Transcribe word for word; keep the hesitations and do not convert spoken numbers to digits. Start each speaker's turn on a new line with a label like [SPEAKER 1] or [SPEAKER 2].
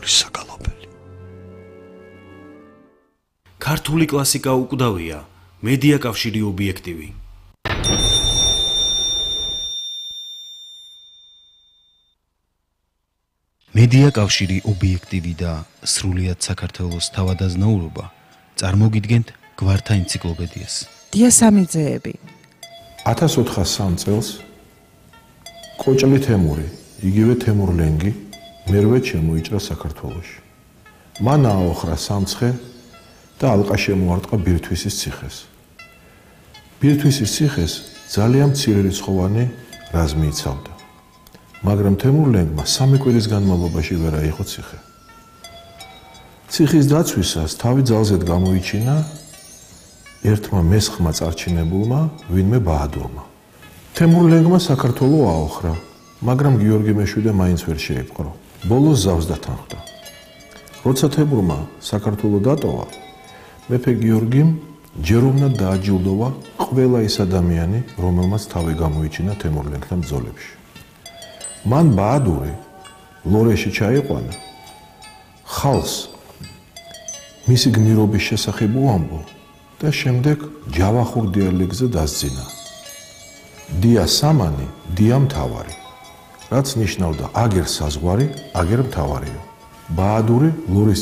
[SPEAKER 1] ქართული საგალობელი.
[SPEAKER 2] ქართული კლასიკა უკვდავია, მედია კავშირი ობიექტივი. მედია კავშირი ობიექტივი და სრულიად საქართველოს თავადაზნაურობა წარმოგიდგენთ გვართა ენციკლოპედიას.
[SPEAKER 3] დიასამიძეები.
[SPEAKER 4] ათას ოთხასი წელს კოჭლი თემური, იგივე თემურ ლენგი მერვე შემოიჭრა საქართველოში. მან აოხრა სამცხე და ალყა შემოარტყა ბირთვისის ციხეს. ბირთვისის ციხეს ძალიან მცირე რიცხოვანი რაზმი იცავდა. მაგრამ თემურ ლენგმა სამი კვირის განმავლობაში ვერ აიღო ციხე. ციხის დაცვისას თავი ძალზედ გამოიჩინა ერთმა მესხმა წარჩინებულმა, ვინმე ბაადურმა. თემურ ლენგმა საქართველო აოხრა, მაგრამ გიორგი მეშვიდე მაინც ვერ შეიპყრო. ბოლოს ზავს დათანხმდა. როცა თემურმა საქართველო დატოვა, მეფე გიორგიმ ჯერ უნდა დააჯილდოვა ყველა ის ადამიანი, რომელმაც თავი გამოიჩინა თემურ ლენგთან ბრძოლებში. მან ბაადური ლორეში ჩაიყვანა, ხალხს მისი გმირობის შესახებ უამბო და შემდეგ ჯავახურ დიალექტზე დასძინა. დია სამანი, დია მთავარი, რაც ნიშნავდა აგერ საზღვარი, აგერ მთავარიო. ბაადური ლორის